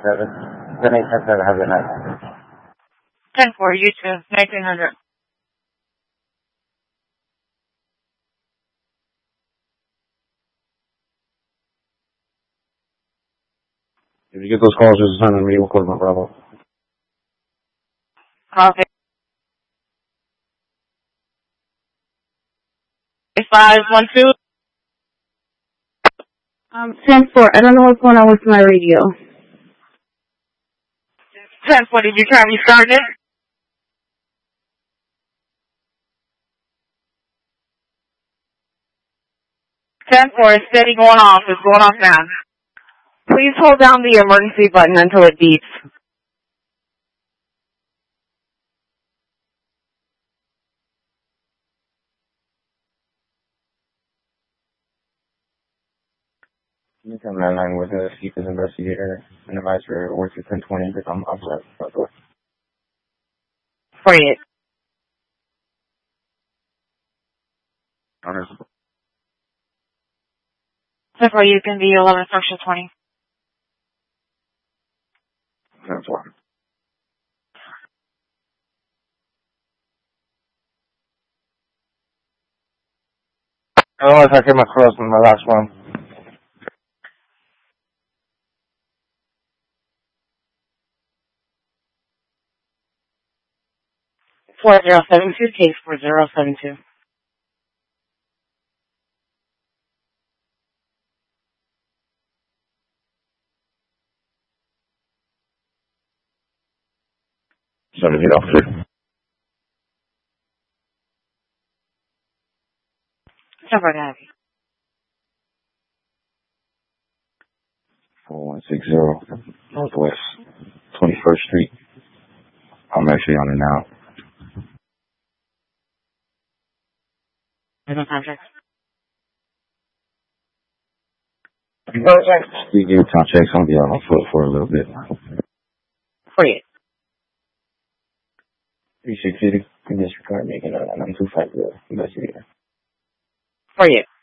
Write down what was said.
10-8-7. Have a good night. 10-4, you too. 1900. If you get those calls, just send them to me. We'll call my Bravo. Okay. 512. 10-4. I don't know what's going on with my radio. 10-4, did you try restarting it? 10-4 is steady going off. It's going off now. Please hold down the emergency button until it beeps. You come that line with a Seekers investigator and advice for work at 1020 because I'm upset about the 48. honors. 10-4, you can be 11 Structure 20. 10-4. I don't know if I came across in my last one. 4072, case 4072. Sorry to get off there. 10-4, can I have you? 4160 Northwest 21st Street. I'm actually on it now. There's no contract. We give time checks. I'll be on my foot for a little bit. 48. 3650. In this regard, making a 925 investigator. 48.